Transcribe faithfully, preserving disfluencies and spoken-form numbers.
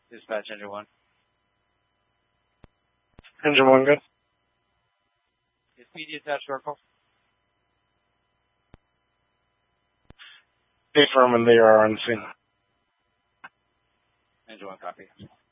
Dispatch engine one. Engine one, good. Is P D attached to our call? Affirm, and they are on the scene. Engine one, copy.